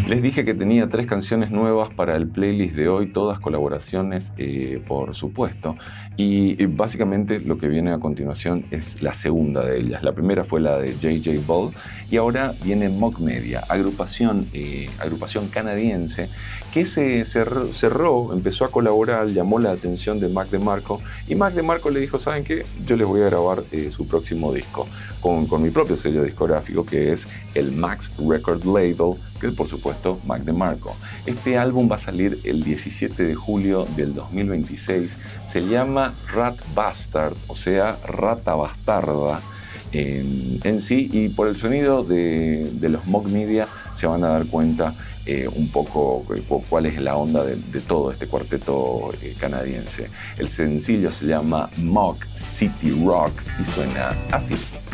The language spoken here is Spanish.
Les dije que tenía 3 canciones nuevas para el playlist de hoy, todas colaboraciones, por supuesto. Y básicamente lo que viene a continuación es la segunda de ellas. La primera fue la de J.J. Ball y ahora viene Mock Media, agrupación canadiense que se cerró, empezó a colaborar, llamó la atención de Mac DeMarco y Mac DeMarco le dijo, ¿saben qué? Yo les voy a grabar su próximo disco con mi propio sello discográfico que es el Max Record Label, que es por supuesto Mac DeMarco. Este álbum va a salir el 17 de julio del 2026, se llama Rat Bastard, o sea, Rata Bastarda en sí, y por el sonido de los Mock Media se van a dar cuenta un poco cuál es la onda de todo este cuarteto canadiense. El sencillo se llama Mock City Rock y suena así.